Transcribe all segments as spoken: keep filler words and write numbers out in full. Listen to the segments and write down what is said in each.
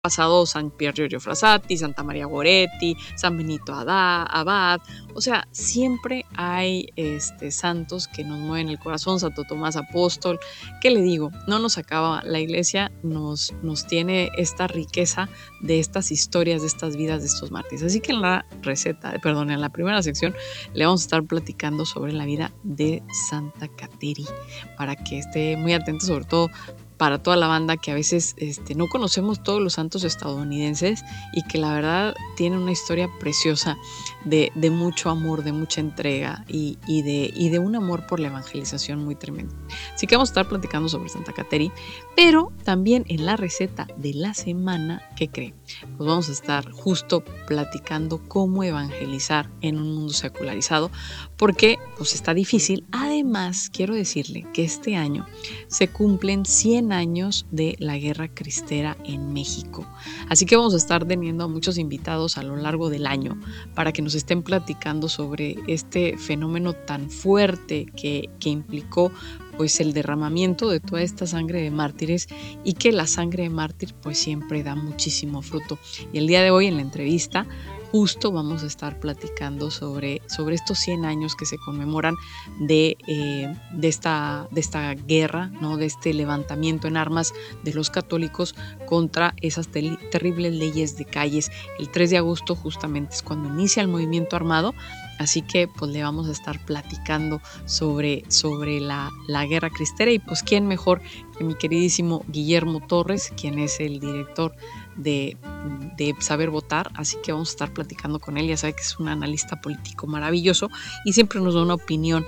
pasado San Pier Giorgio Frassati, Santa María Goretti, San Benito Abad, o sea, siempre hay este, santos que nos mueven el corazón, Santo Tomás Apóstol. ¿Qué le digo? No nos acaba, la iglesia nos, nos tiene esta riqueza de estas historias, de estas vidas de estos mártires. Así que en la receta, perdón, en la primera sección le vamos a estar platicando sobre la vida de Santa Kateri, para que esté muy atento, sobre todo para toda la banda que a veces este, no conocemos todos los santos estadounidenses y que la verdad tienen una historia preciosa de, de mucho amor, de mucha entrega y, y, de, y de un amor por la evangelización muy tremendo. Así que vamos a estar platicando sobre Santa Kateri, pero también en la receta de la semana, ¿qué cree? Pues vamos a estar justo platicando cómo evangelizar en un mundo secularizado, porque pues está difícil. Además, quiero decirle que este año se cumplen cien años de la Guerra Cristera en México. Así que vamos a estar teniendo a muchos invitados a lo largo del año para que nos estén platicando sobre este fenómeno tan fuerte que, que implicó pues el derramamiento de toda esta sangre de mártires, y que la sangre de mártir pues siempre da muchísimo fruto. Y el día de hoy en la entrevista justo vamos a estar platicando sobre, sobre estos cien años que se conmemoran de, eh, de, esta, de esta guerra, ¿no? De este levantamiento en armas de los católicos contra esas ter- terribles leyes de calles. El tres de agosto justamente es cuando inicia el movimiento armado, así que pues le vamos a estar platicando sobre, sobre la, la guerra cristera, y pues quién mejor que mi queridísimo Guillermo Torres, quien es el director de, de Saber Votar, así que vamos a estar platicando con él. Ya sabe que es un analista político maravilloso y siempre nos da una opinión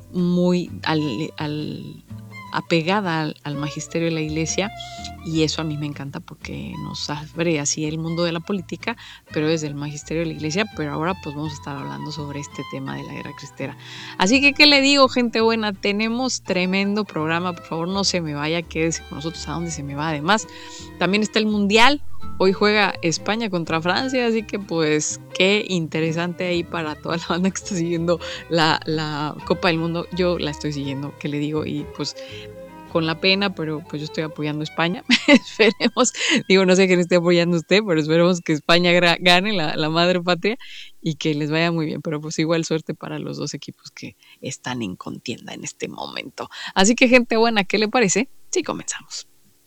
muy al, al, apegada al, al magisterio de la iglesia, y eso a mí me encanta porque nos abre así el mundo de la política, pero desde el magisterio de la iglesia. Pero ahora pues vamos a estar hablando sobre este tema de la guerra cristera. Así que, ¿qué le digo, gente buena? Tenemos tremendo programa, por favor no se me vaya, quédese con nosotros a donde se me va. Además, también está el Mundial. Hoy juega España contra Francia, así que pues qué interesante ahí para toda la banda que está siguiendo la, la Copa del Mundo. Yo la estoy siguiendo, ¿qué le digo? Y pues con la pena, pero pues yo estoy apoyando a España. Esperemos, digo, no sé quién esté apoyando usted, pero esperemos que España gane, la, la madre patria, y que les vaya muy bien. Pero pues igual suerte para los dos equipos que están en contienda en este momento. Así que, gente buena, ¿qué le parece? Sí, comenzamos.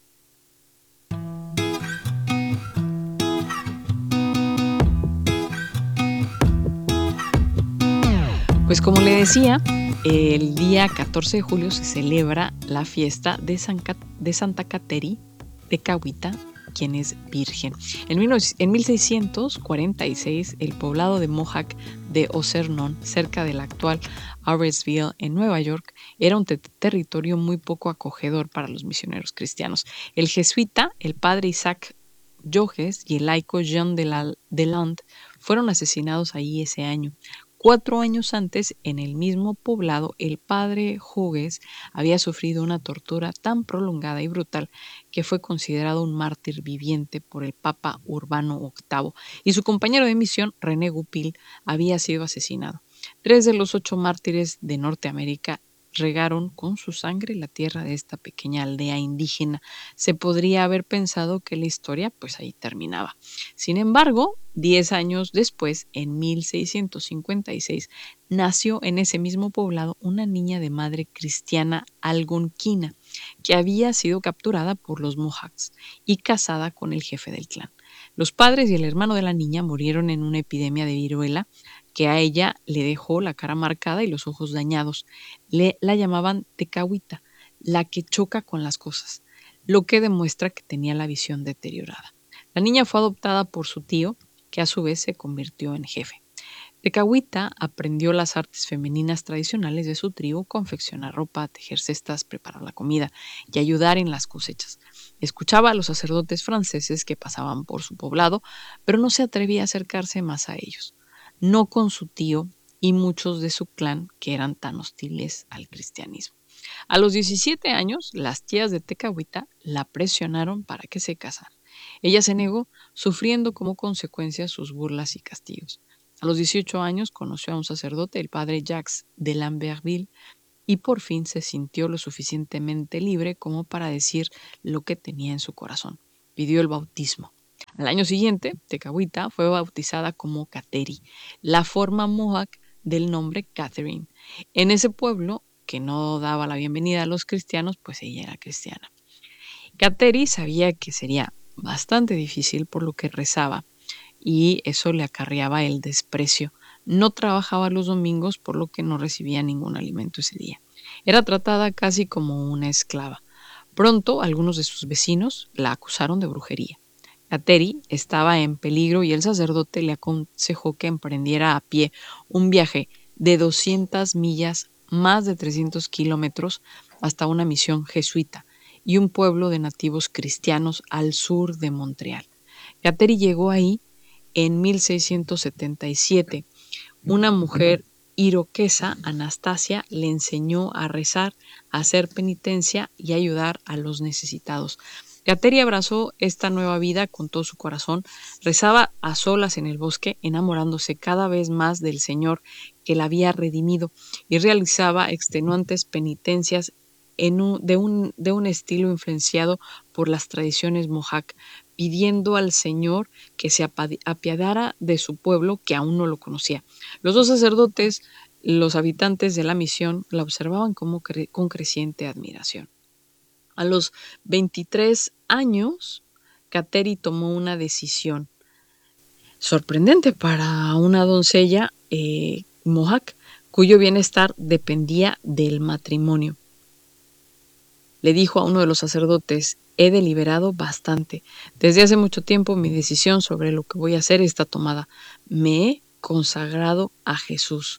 Pues como le decía, el día catorce de julio se celebra la fiesta de, San Cat- de Santa Kateri de Cahuita, quien es virgen. En, en mil seiscientos cuarenta y seis, el poblado de Mohawk de Ocernon, cerca de la actual Aresville, en Nueva York, era un te- territorio muy poco acogedor para los misioneros cristianos. El jesuita, el padre Isaac Jogues, y el laico Jean de la, Deland fueron asesinados allí ese año. Cuatro años antes, en el mismo poblado, el padre Jogues había sufrido una tortura tan prolongada y brutal que fue considerado un mártir viviente por el Papa Urbano octavo, y su compañero de misión, René Goupil, había sido asesinado. Tres de los ocho mártires de Norteamérica regaron con su sangre la tierra de esta pequeña aldea indígena. Se podría haber pensado que la historia pues ahí terminaba. Sin embargo, diez años después, en mil seiscientos cincuenta y seis, nació en ese mismo poblado una niña de madre cristiana algonquina que había sido capturada por los Mohawks y casada con el jefe del clan. Los padres y el hermano de la niña murieron en una epidemia de viruela que a ella le dejó la cara marcada y los ojos dañados. Le, la llamaban Tecahuita, la que choca con las cosas, lo que demuestra que tenía la visión deteriorada. La niña fue adoptada por su tío, que a su vez se convirtió en jefe. Tecahuita aprendió las artes femeninas tradicionales de su tribu: confeccionar ropa, tejer cestas, preparar la comida y ayudar en las cosechas. Escuchaba a los sacerdotes franceses que pasaban por su poblado, pero no se atrevía a acercarse más a ellos, no con su tío y muchos de su clan que eran tan hostiles al cristianismo. A los diecisiete años, las tías de Tecahuita la presionaron para que se casara. Ella se negó, sufriendo como consecuencia sus burlas y castigos. A los dieciocho años conoció a un sacerdote, el padre Jacques de Lamberville, y por fin se sintió lo suficientemente libre como para decir lo que tenía en su corazón. Pidió el bautismo. Al año siguiente, Tekakwitha fue bautizada como Kateri, la forma mohawk del nombre Catherine. En ese pueblo, que no daba la bienvenida a los cristianos, pues ella era cristiana. Kateri sabía que sería bastante difícil, por lo que rezaba, y eso le acarreaba el desprecio. No trabajaba los domingos, por lo que no recibía ningún alimento ese día. Era tratada casi como una esclava. Pronto, algunos de sus vecinos la acusaron de brujería. Kateri estaba en peligro y el sacerdote le aconsejó que emprendiera a pie un viaje de doscientas millas, más de trescientos kilómetros, hasta una misión jesuita y un pueblo de nativos cristianos al sur de Montreal. Kateri llegó ahí en mil seiscientos setenta y siete. Una mujer iroquesa, Anastasia, le enseñó a rezar, a hacer penitencia y ayudar a los necesitados. Kateri abrazó esta nueva vida con todo su corazón, rezaba a solas en el bosque, enamorándose cada vez más del Señor que la había redimido, y realizaba extenuantes penitencias en un, de, un, de un estilo influenciado por las tradiciones mohawk, pidiendo al Señor que se apiadara de su pueblo que aún no lo conocía. Los dos sacerdotes, los habitantes de la misión, la observaban como cre con creciente admiración. A los veintitrés años, Kateri tomó una decisión sorprendente para una doncella eh, mohawk cuyo bienestar dependía del matrimonio. Le dijo a uno de los sacerdotes: he deliberado bastante. Desde hace mucho tiempo mi decisión sobre lo que voy a hacer está tomada. Me he consagrado a Jesús,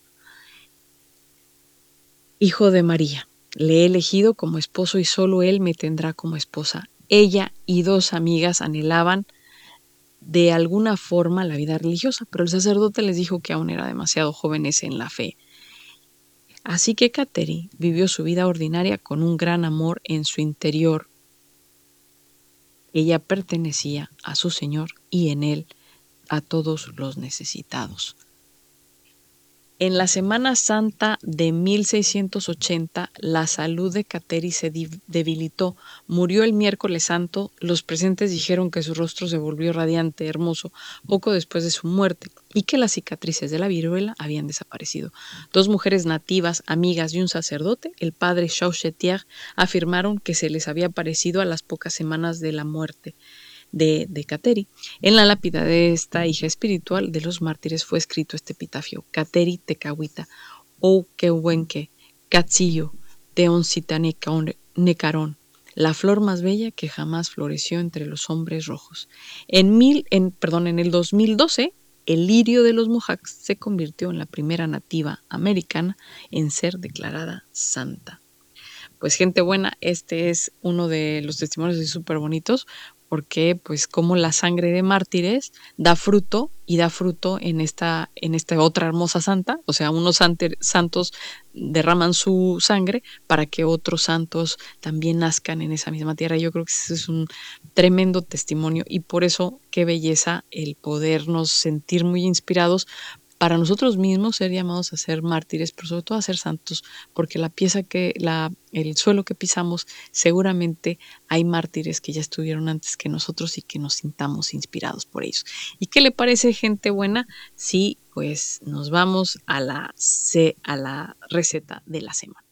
Hijo de María. Le he elegido como esposo y solo Él me tendrá como esposa. Ella y dos amigas anhelaban de alguna forma la vida religiosa, pero el sacerdote les dijo que aún era demasiado jóvenes en la fe. Así que Kateri vivió su vida ordinaria con un gran amor en su interior. Ella pertenecía a su Señor y en Él a todos los necesitados. En la Semana Santa de mil seiscientos ochenta, la salud de Kateri se debilitó. Murió el miércoles santo. Los presentes dijeron que su rostro se volvió radiante, hermoso, poco después de su muerte, y que las cicatrices de la viruela habían desaparecido. Dos mujeres nativas, amigas y un sacerdote, el padre Chauchetier, afirmaron que se les había aparecido a las pocas semanas de la muerte de, de Kateri. En la lápida de esta hija espiritual de los mártires fue escrito este epitafio: Kateri Tekakwitha, O Kewenke, Katsillo, Teoncita Necaron, la flor más bella que jamás floreció entre los hombres rojos. En, mil, en, perdón, en el dos mil doce, el lirio de los mohawks se convirtió en la primera nativa americana en ser declarada santa. Pues gente buena, este es uno de los testimonios súper bonitos, porque pues como la sangre de mártires da fruto y da fruto en esta, en esta otra hermosa santa, o sea, unos santos derraman su sangre para que otros santos también nazcan en esa misma tierra. Yo creo que ese es un tremendo testimonio y por eso qué belleza el podernos sentir muy inspirados para nosotros mismos ser llamados a ser mártires, pero sobre todo a ser santos, porque la pieza que, la, el suelo que pisamos, seguramente hay mártires que ya estuvieron antes que nosotros y que nos sintamos inspirados por ellos. ¿Y qué le parece, gente buena? Sí, pues nos vamos a la, a la receta de la semana.